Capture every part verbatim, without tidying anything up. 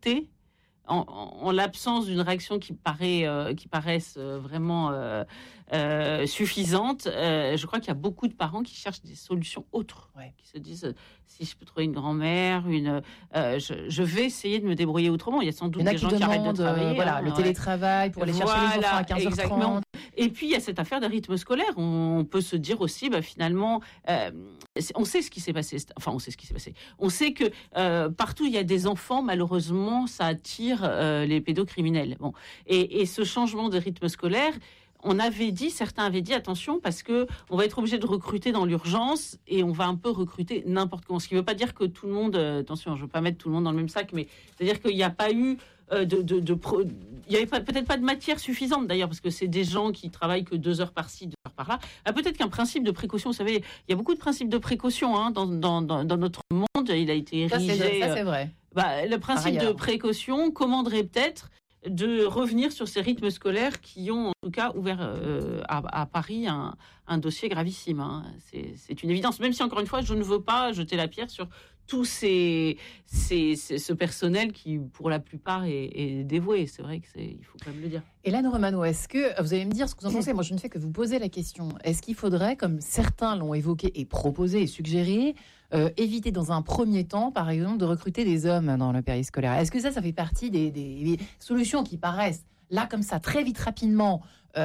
écouter, en, en, en l'absence d'une réaction qui paraît, euh, qui paraisse euh, vraiment euh, euh, suffisante, euh, je crois qu'il y a beaucoup de parents qui cherchent des solutions autres, ouais. qui se disent euh, si je peux trouver une grand-mère, une, euh, je, je vais essayer de me débrouiller autrement. Il y a sans doute il y des gens qui arrêtent de travailler. Euh, voilà, hein, le ouais. télétravail pour aller chercher voilà, les enfants à quinze heures trente. Exactement. Et puis il y a cette affaire de rythme scolaire. On, on peut se dire aussi, bah, finalement, euh, on sait ce qui s'est passé. Enfin, on sait ce qui s'est passé. On sait que euh, partout il y a des enfants. Malheureusement, ça attire euh, les pédocriminels. Bon, et, et ce changement de rythme scolaire. On avait dit, certains avaient dit, attention, parce que on va être obligé de recruter dans l'urgence et on va un peu recruter n'importe comment. Ce qui ne veut pas dire que tout le monde, euh, attention, je ne veux pas mettre tout le monde dans le même sac, mais c'est-à-dire qu'il n'y a pas eu euh, de, de, de pro... il n'y avait pas, peut-être pas de matière suffisante d'ailleurs, parce que c'est des gens qui travaillent que deux heures par-ci, deux heures par-là. Ah, peut-être qu'un principe de précaution, vous savez, il y a beaucoup de principes de précaution hein, dans, dans, dans, dans notre monde. Il a été érigé. Ça, c'est, ça, c'est vrai. Euh, bah, le principe de précaution commanderait peut-être de revenir sur ces rythmes scolaires qui ont en tout cas ouvert euh, à, à Paris un, un dossier gravissime. Hein. C'est, c'est une évidence, même si encore une fois je ne veux pas jeter la pierre sur tout ces, ces, ces, ce personnel qui pour la plupart est, est dévoué. C'est vrai que c'est, il faut quand même le dire. Hélène Romano, est-ce que vous allez me dire ce que vous en pensez? Moi je ne fais que vous poser la question. Est-ce qu'il faudrait, comme certains l'ont évoqué et proposé et suggéré, Euh, éviter dans un premier temps, par exemple, de recruter des hommes dans le périscolaire? Est-ce que ça, ça fait partie des, des solutions qui paraissent, là, comme ça, très vite, rapidement,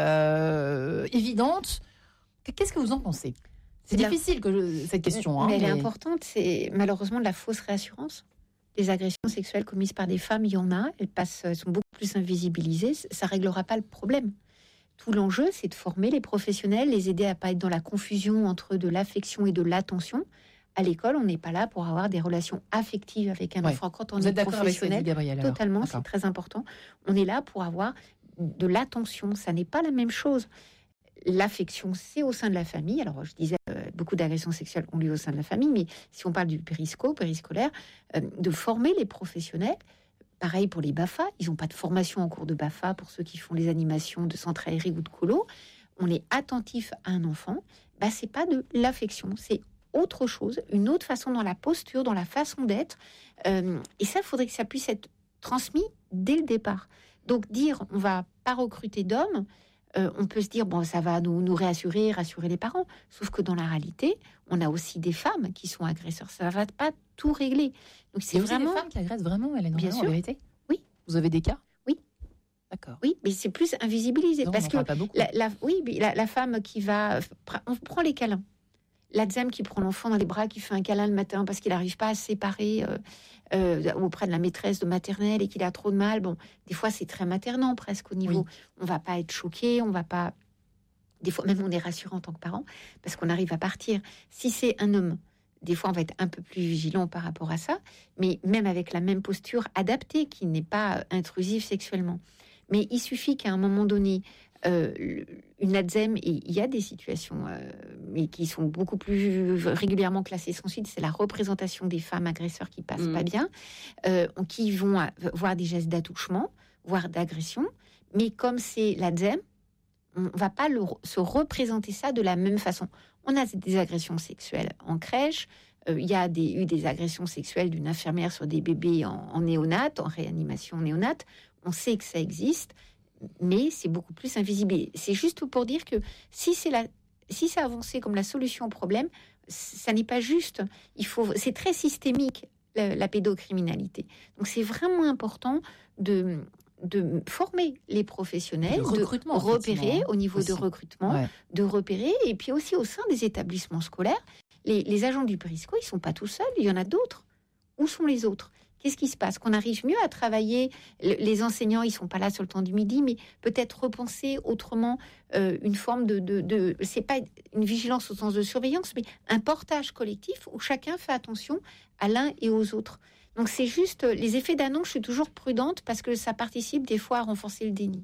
euh, évidentes? Qu'est-ce que vous en pensez? C'est la... difficile que je... cette question. Mais hein, elle mais... est importante. C'est malheureusement de la fausse réassurance. Les agressions sexuelles commises par des femmes, il y en a. Elles, passent, elles sont beaucoup plus invisibilisées. Ça ne réglera pas le problème. Tout l'enjeu, c'est de former les professionnels, les aider à ne pas être dans la confusion entre de l'affection et de l'attention. À l'école, on n'est pas là pour avoir des relations affectives avec un ouais. enfant. Quand on Vous est êtes d'accord professionnel, avec Gabriel, totalement, c'est très important. On est là pour avoir de l'attention. Ça n'est pas la même chose. L'affection, c'est au sein de la famille. Alors, je disais, euh, beaucoup d'agressions sexuelles ont lieu au sein de la famille, mais si on parle du périsco, périscolaire, euh, de former les professionnels. Pareil pour les B A F A. Ils n'ont pas de formation en cours de B A F A pour ceux qui font les animations de centre aéré ou de colo. On est attentif à un enfant. Bah, c'est pas de l'affection, c'est autre chose, une autre façon dans la posture, dans la façon d'être. Euh, et ça, il faudrait que ça puisse être transmis dès le départ. Donc, dire on va pas recruter d'hommes, euh, on peut se dire bon, ça va nous, nous réassurer, rassurer les parents. Sauf que dans la réalité, on a aussi des femmes qui sont agresseurs. Ça va pas tout régler. Donc, c'est et vous vraiment avez des femmes qui agressent vraiment, Hélène, bien sûr, en vérité. Oui. Vous avez des cas? Oui. D'accord. Oui, mais c'est plus invisibilisé. Non, parce que pas beaucoup. La, la, oui, la, la femme qui va... On prend les câlins. La dame qui prend l'enfant dans les bras, qui fait un câlin le matin parce qu'il n'arrive pas à se séparer euh, euh, auprès de la maîtresse de maternelle et qu'il a trop de mal. Bon, des fois, c'est très maternant presque au niveau. Oui. On ne va pas être choqué, on va pas... Des fois, même on est rassurant en tant que parent parce qu'on arrive à partir. Si c'est un homme, des fois, on va être un peu plus vigilant par rapport à ça, mais même avec la même posture adaptée, qui n'est pas intrusive sexuellement. Mais il suffit qu'à un moment donné... Euh, une A D S E M, et il y a des situations euh, mais qui sont beaucoup plus régulièrement classées sans suite, c'est la représentation des femmes agresseurs qui passent mmh. pas bien, euh, qui vont voir des gestes d'attouchement, voire d'agression, mais comme c'est l'A D S E M, on va pas le, se représenter ça de la même façon. On a des agressions sexuelles en crèche, euh, il y a des, eu des agressions sexuelles d'une infirmière sur des bébés en, en néonate, en réanimation néonate, on sait que ça existe, mais c'est beaucoup plus invisible. C'est juste pour dire que si c'est la, si c'est avancé comme la solution au problème, ça n'est pas juste. Il faut, c'est très systémique la, la pédocriminalité. Donc c'est vraiment important de de former les professionnels, de, recrutement, de repérer au niveau aussi. de recrutement, ouais. de repérer, et puis aussi au sein des établissements scolaires, les, les agents du périsco, ils sont pas tout seuls, il y en a d'autres. Où sont les autres ? Qu'est-ce qui se passe ? Qu'on arrive mieux à travailler. Les enseignants, ils sont pas là sur le temps du midi, mais peut-être repenser autrement euh, une forme de, de, de... C'est pas une vigilance au sens de surveillance, mais un portage collectif où chacun fait attention à l'un et aux autres. Donc c'est juste les effets d'annonce. Je suis toujours prudente parce que ça participe des fois à renforcer le déni.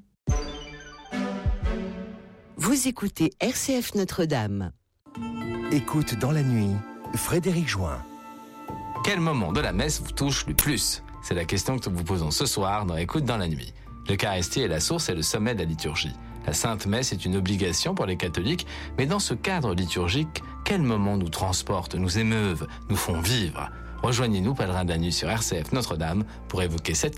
Vous écoutez R C F Notre-Dame. Écoute dans la nuit, Frédéric Join. Quel moment de la messe vous touche le plus ? C'est la question que nous vous posons ce soir dans Écoute dans la nuit. L'Eucharistie est la source et le sommet de la liturgie. La Sainte Messe est une obligation pour les catholiques, mais dans ce cadre liturgique, quels moments nous transportent, nous émeuvent, nous font vivre ? Rejoignez-nous, pèlerins de la nuit sur R C F Notre-Dame, pour évoquer cette